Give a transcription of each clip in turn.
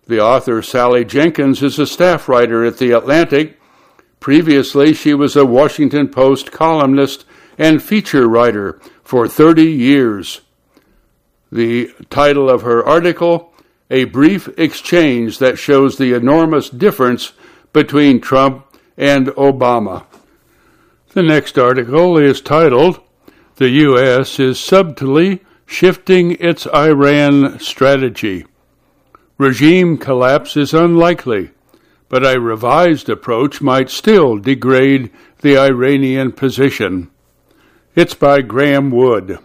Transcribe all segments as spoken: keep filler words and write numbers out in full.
The author, Sally Jenkins, is a staff writer at The Atlantic. Previously, she was a Washington Post columnist and feature writer for thirty years. The title of her article, A Brief Exchange That Shows the Enormous Difference Between Trump and Obama. The next article is titled, The U S is Subtly Shifting Its Iran Strategy. Regime collapse is unlikely, but a revised approach might still degrade the Iranian position. It's by Graham Wood.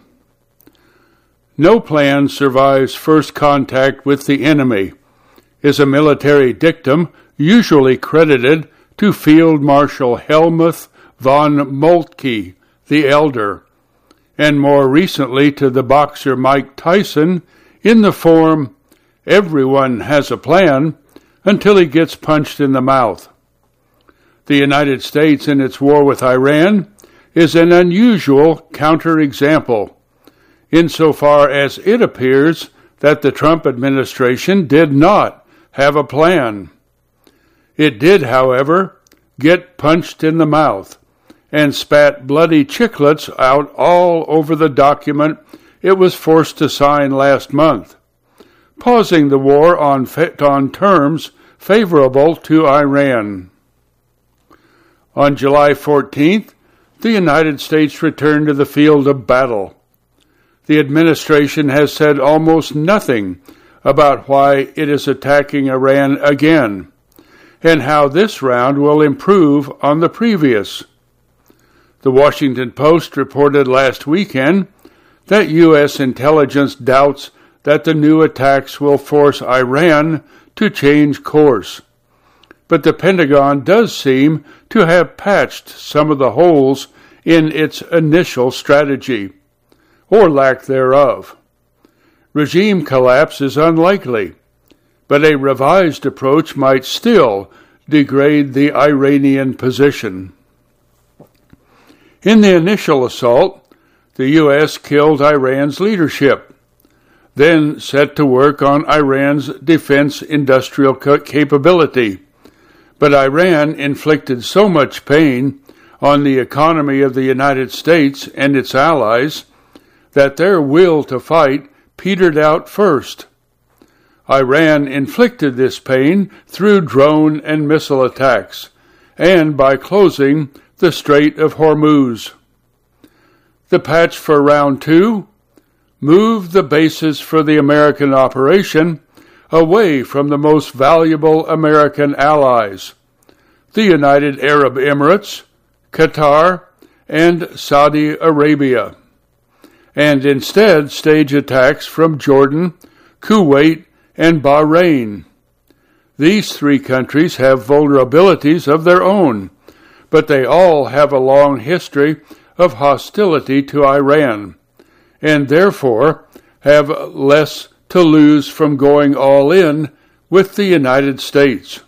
No plan survives first contact with the enemy is a military dictum usually credited to Field Marshal Helmuth von Moltke the Elder, and more recently to the boxer Mike Tyson in the form, everyone has a plan until he gets punched in the mouth. The United States in its war with Iran is an unusual counterexample, insofar as it appears that the Trump administration did not have a plan. It did, however, get punched in the mouth and spat bloody chiclets out all over the document it was forced to sign last month, pausing the war on, on terms favorable to Iran. On July fourteenth, the United States returned to the field of battle. The administration has said almost nothing about why it is attacking Iran again, and how this round will improve on the previous. The Washington Post reported last weekend that U S intelligence doubts that the new attacks will force Iran to change course. But the Pentagon does seem to have patched some of the holes in its initial strategy, or lack thereof. Regime collapse is unlikely, but a revised approach might still degrade the Iranian position. In the initial assault, the U S killed Iran's leadership, then set to work on Iran's defense industrial capability. But Iran inflicted so much pain on the economy of the United States and its allies that their will to fight petered out first. Iran inflicted this pain through drone and missile attacks, and by closing the Strait of Hormuz. The patch for round two moved the basis for the American operation away from the most valuable American allies, the United Arab Emirates, Qatar, and Saudi Arabia, and instead stage attacks from Jordan, Kuwait, and Bahrain. These three countries have vulnerabilities of their own, but they all have a long history of hostility to Iran, and therefore have less to lose from going all in with the United States.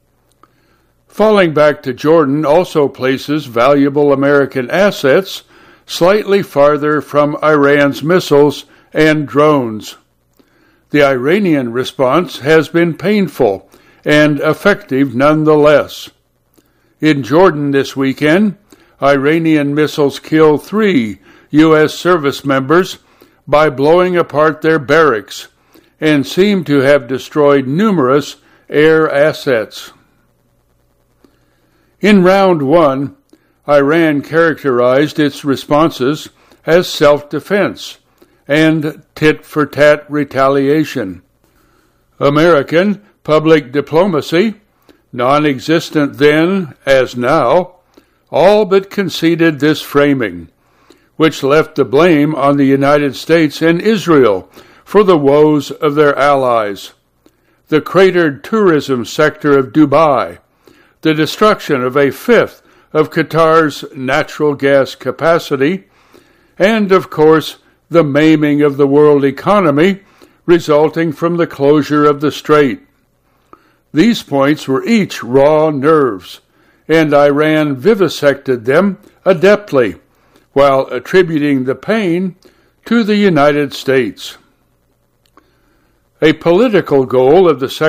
Falling back to Jordan also places valuable American assets slightly farther from Iran's missiles and drones. The Iranian response has been painful and effective nonetheless. In Jordan this weekend, Iranian missiles killed three U S service members by blowing apart their barracks and seem to have destroyed numerous air assets. In round one, Iran characterized its responses as self-defense and tit-for-tat retaliation. American public diplomacy, non-existent then as now, all but conceded this framing, which left the blame on the United States and Israel for the woes of their allies, the cratered tourism sector of Dubai, the destruction of a fifth of Qatar's natural gas capacity, and, of course, the maiming of the world economy resulting from the closure of the strait. These points were each raw nerves, and Iran vivisected them adeptly, while attributing the pain to the United States. A political goal of the